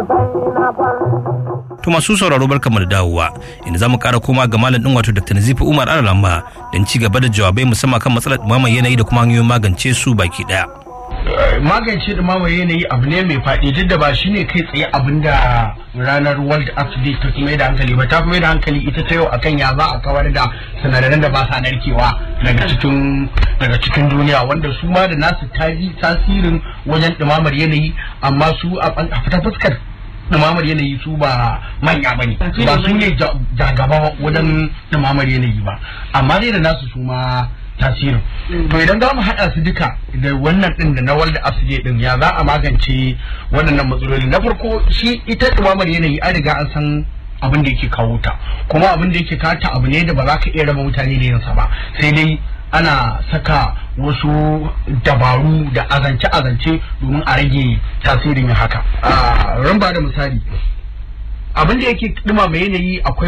To masu sauraro barkamu da dawowa inda zamu ƙara koma ga malam din wato Dr. Nazifi Umar Alalamba don ci gaba da jawabai musamman kan matsalar dumamar yanayi da kuma hanyoyin magance su baki daya. Magance dumamar yanayi abu ne mai faɗi duk da ba shine kai tsaye abinda ranar World Earth Day ta mai da hankali ba, ta mai da hankali ita ta yau akan ya za a kawar da sinadaran da ba sa narkewa daga cikin duniya, wanda su ma da nasu tasirin wajen dumamar yanayi, amma su a fita fuskar dumamar yanayi su ba manya bane, ba su ne jagaba wajen dumamar yanayi ba, amma dai da nasu su ma tasirin. To idan za mu haɗa su duka da wannan ɗin da na World Earth Day ɗin, ya za a magance waɗannan matsaloli? Na farko shi ita dumamar yanayi an riga an san abin da yake kawo ta, kuma abin da yake kawo ta abu ne da ba za ka iya raba mutane da yinsa ba, sai dai ana saka wasu dabaru da azance-azance domin a rage tasirin yin haka. Ran ba da misali, abin da yake dumama yanayi akwai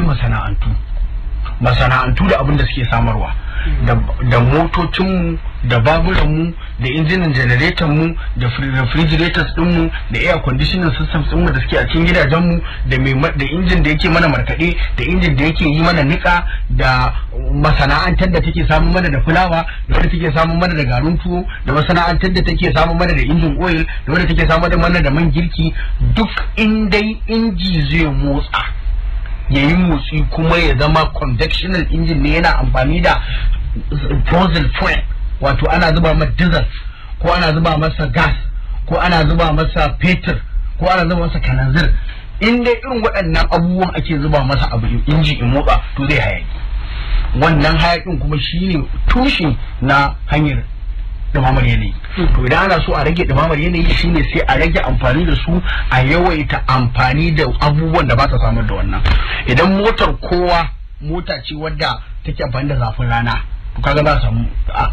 masana'antu da abin da suke samarwa, da motocinmu, da baburanmu, da injinan janaretonmu, da refrigerators dinmu, da air conditioning systems dinmu da suke a cikin gidajenmu, da injin da yake mana markaɗe, da injin da yake yi mana niƙa, da masana'antar da take samun mana da fulawa, da wadda take samun mana da garin tuwo, da masana'antar da take samun mana da injin oil, da wadda take samun mana da man girki. Duk indai inji zai motsa ya yi motsi kuma ya zama convectional engine ne, yana amfani da fossil fuel, wato ana zuba masa diesel ko ana zuba masa gas ko ana zuba masa fetur ko ana zuba masa kananzir. In dai irin waɗannan abubuwan ake zuba masa abu inji in motsa, to zai hayaki. Wannan hayakin kuma shine tushe na hanyar dumamar yanayi. To idan ana so a rage dumamar yanayi shine sai a rage amfani da su, a yawaita amfani da abubuwan da ba ta samar da wannan. Idan motar kowa mota ce wadda take amfani da zafin rana, to kaga za samu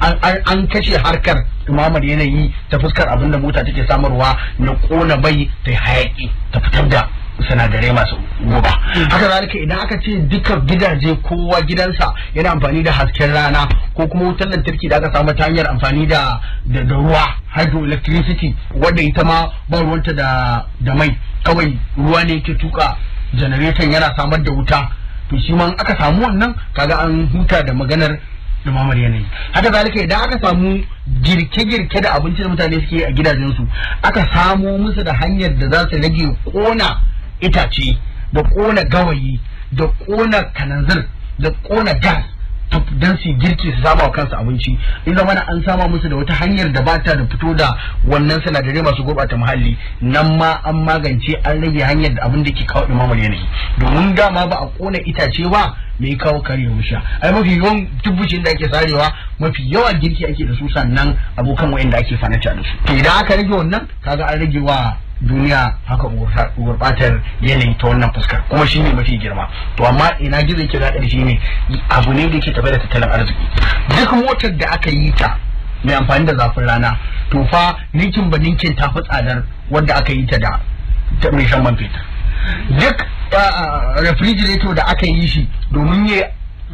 an kashe harkar dumamar yanayi ta fuskar abinda mota take samarwa na kona bai ta hayaki ta fitar da sinadarai masu guba. Haka zalika idan aka ce duka gidaje kowa gidansa yana amfani da hasken rana ko kuma wutar lantarki da aka samu ta hanyar amfani da ruwa, hydroelectricity, wadda ita ma ba ruwanta da mai, kawai ruwa ne yake tuka generator yana samar da wuta, to shi ma aka samu wannan kaga an huta da maganar dumamar yanayi. Haka zalika idan aka samu girke-girke da abinci da mutane suke a gidajensu, aka samo musu da hanyar da za su rage kona itace da kona gawayi da kona kananzir da kona gas don su girki su sama wa kansu abinci, in zama an sama musu da wata hanyar da ba ta da fito da wannan sinadarai masu gurɓata muhalli, nan ma an magance, an rage hanyar da abin da ke kawo dumamar yanayi. Domin dama ba a kona itace ba, me kawo kare wuta? Ai mafi yawan dubbushin da ake sarewa, mafi yawan girki ake da su, sannan abokan wa'anda ake fanata da su. To idan aka rage wannan, kaga an rage wa duniya haka gurbatar yanayi ta wannan fuskar, kuma shi ne mafi girma. To amma ina gizo yake zaɗa shi ne abu ne da yake tafe da tattalin arziki. Duk motar da aka yi ta mai amfani da zafin rana, to fa ninkin ba ninkin ta fi tsadar wadda aka yi ta da mai shan man fetur. Duk refrigerator da aka yi shi domin ya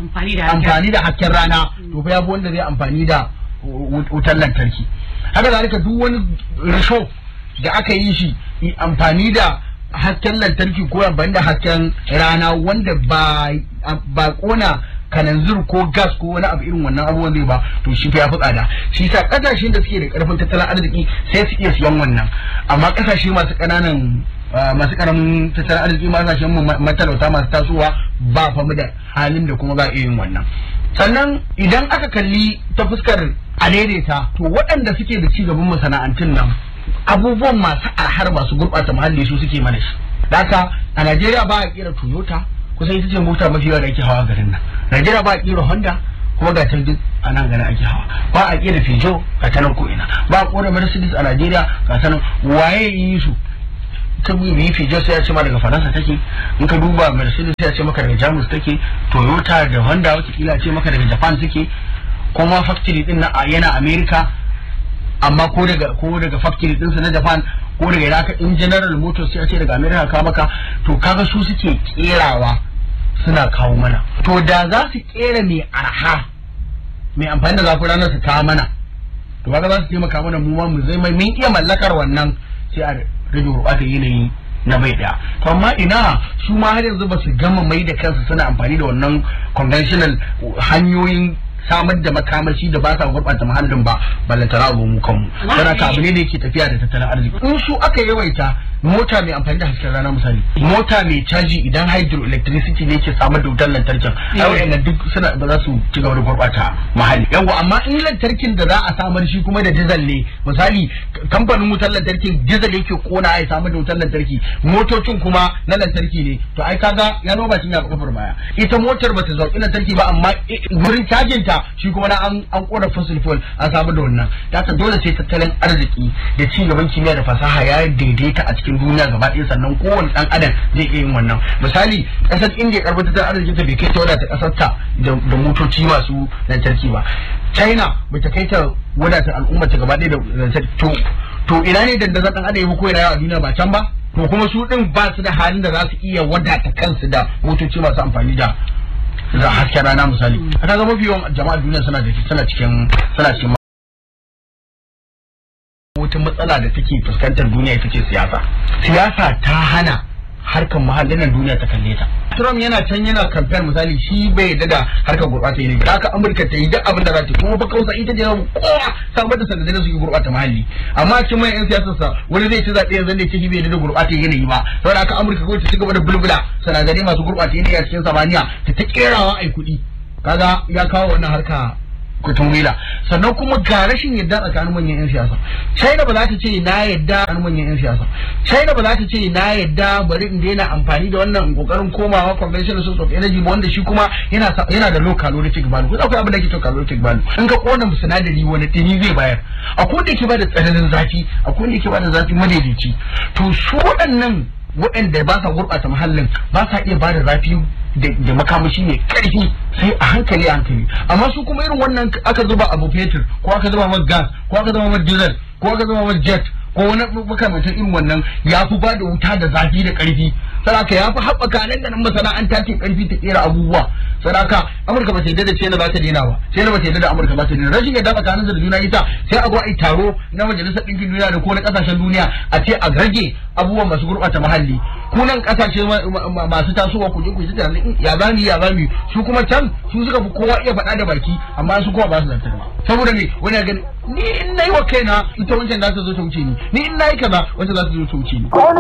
amfani da hasken rana, to fa ya fi wanda zai amfani da wutar lantarki. Haka zalika duk wani risho da aka yi shi amfani da hasken lantarki ko amfani da hasken rana, wanda ba kona kananzir ko gas ko wani abu irin wannan abubuwan zai ba, to shi fa ya fi tsada. Shi sa kasashen da suke da karfin tattalin arziki sai su iya siyan wannan, amma kasashe masu karamin tattalin arziki, kasashen matalauta masu tasowa, ba fa mu da halin da kuma ba iya yin wannan. Sannan idan aka kalli ta fuskar a daidaita, to waɗanda suke da cigaban masana'antun nan, abubuwan masu arhar masu gurɓata muhalli su suke mana shi. Daka a Najeriya ba a kera Toyota, kusan ita ce mota mafi yawa da ake hawa garin nan. Najeriya ba a kera Honda, kuma ga ta duk a nan garin ake hawa. Ba a kera Peugeot, ga ta nan ko ina. Ba a kora Mercedes a Najeriya, ga ta nan. Waye yi su? Ta biyu Peugeot sai ya ce ma daga Faransa take, in ka duba Mercedes sai ya ce maka daga Jamus take, Toyota da Honda wata kila ce maka daga Japan suke, kuma factory din na yana America, amma ko daga factory din su na Japan ko daga Iraq, in General Motors sai ce daga America ka maka. To kaga su suke kerawa suna kawo mana. To da za su kera mai arha mai amfani da zafin ranar su kawo mana, to kaga za su taimaka mana mu ma mu zai mun iya mallakar wannan, sai a rage gurbatar yanayi na bai daya. To amma ina su ma har yanzu ba su gama mai da kansu suna amfani da wannan conventional hanyoyin samar da makamashi da ba sa gurɓata muhallin ba ballantana abu mu kanmu. Sana ka abu ne da yake tafiya da tattalin arziki. In su aka yawaita mota mai amfani da hasken rana misali, mota mai caji idan hydroelectricity ne ke samar da wutar lantarkin, ai wayannan duk suna ba za su ci gaba da gurɓata muhalli. Yawa amma in lantarkin da za a samar shi kuma da diesel ne, misali kamfanin wutar lantarkin diesel yake kona ya samar da wutar lantarki, motocin kuma na lantarki ne, to ai kaga ya noma cin ya kafar baya. Ita motar ba ta zauki lantarki ba amma wurin cajin ta shi kuma na an kona fossil fuel an samu da wannan. Ta dole sai tattalin arziki da ci gaban kimiyya da fasaha ya daidaita a cikin duniya gaba ɗaya, sannan kowane ɗan adam zai iya yin wannan. Misali ƙasar India karɓar tattalin arziki ta bai kai ta wadata ƙasar ta da motoci masu lantarki ba. China bai ta kai ta wadata al'ummar ta gaba ɗaya da lantarki. To ina ne dandazon ɗan adam ya ko yana yawa a duniya ba can ba? To kuma su ɗin ba su da halin da za su iya wadata kansu da motoci masu amfani da hasken rana misali. Aka ga mafi yawan jama'a duniya suna cikin wata matsala da take fuskantar duniya ita ce siyasa ta hana harkar muhallin duniya ta kalle ta. Trump yana can yana kamfen misali shi bai yarda da harkar gurɓata yanayi, da haka Amurka ta yi duk abin da za ta kuma ba kausa ita ce kowa samar da sanadai su yi gurɓata muhalli. Amma cikin mai yan siyasar sa wani zai ci zaɓe yanzu ne ce shi bai yarda da gurɓata yanayi ba, saboda haka Amurka kawai ta ci gaba da bulbula sanadai masu gurɓata yanayi a cikin samaniya ta kerawa ai kuɗi. Kaga ya kawo wannan harka kutun wila. Sannan kuma ga rashin yadda tsakanin manyan 'yan siyasa. China ba za ta ce na yadda tsakanin manyan 'yan siyasa. China ba za ta ce na yadda bari in daina amfani da wannan kokarin komawa conventional source of energy ba, wanda shi kuma yana da low calorific value. Ko akwai abin da ke cewa calorific value. In ka kona sinadari wani ɗini zai bayar. Akwai wanda ke bada tsananin zafi, akwai wanda ke bada zafi madaidaici. To su waɗanda ba sa gurɓata muhallin ba sa iya bada zafi da makamashi mai karfi sai a hankali amma su kuma irin wannan aka zuba abu fetur ko aka zuba masa gas ko aka zuba masa diesel ko aka zuba masa jet ko wani makamantan irin wannan ya fi ba da wuta da zafi da karfi, saraka ya fi haɓaka nan da nan masana'anta ce karfi ta kera abubuwa. Saraka Amurka ba ta yadda da China za ta daina ba, China ba ta yadda da Amurka za ta daina. Rashin yadda tsakanin da juna ita sai a zo a yi taro na majalisar ɗinkin duniya da ko na ƙasashen duniya a ce a rage abubuwan masu gurɓata muhalli. Kunan ƙasashe masu tasowa ku je ku yi tunanin ya zami su kuma can su suka fi kowa iya faɗa da baki amma su kowa ba su zartar ba. Saboda me wani ya gani ni in nayi wa kaina ita wancan za ta zo ta wuce ni in nayi kaza wancan za ta zo ta wuce ni.